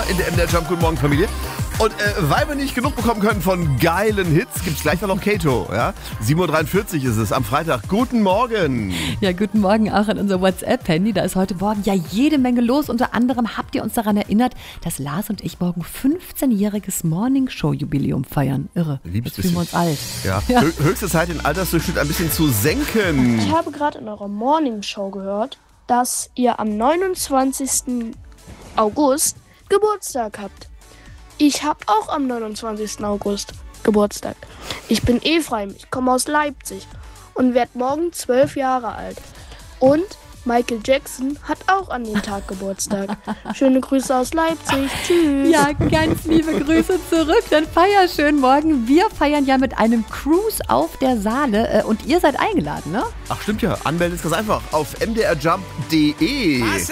in der MDR Jump Guten Morgen Familie. Und weil wir nicht genug bekommen können von geilen Hits, gibt's gleich noch Kato. Ja? 7.43 Uhr ist es am Freitag. Guten Morgen. Ja, guten Morgen auch an unser WhatsApp-Handy. Da ist heute Morgen ja jede Menge los. Unter anderem habt ihr uns daran erinnert, dass Lars und ich morgen 15-jähriges Morning-Show-Jubiläum feiern. Irre. Jetzt fühlen wir uns alt. Ja. Höchste Zeit, den Altersdurchschnitt ein bisschen zu senken. Ich habe gerade in eurer Morning-Show gehört, dass ihr am 29. August Geburtstag habt. Ich habe auch am 29. August Geburtstag. Ich bin Ephraim, ich komme aus Leipzig und werde morgen 12 Jahre alt. Und Michael Jackson hat auch an dem Tag Geburtstag. Schöne Grüße aus Leipzig. Tschüss. Ja, ganz liebe Grüße zurück. Dann feier schön morgen. Wir feiern ja mit einem Cruise auf der Saale und ihr seid eingeladen, ne? Ach stimmt ja, anmelden ist ganz einfach auf mdrjump.de.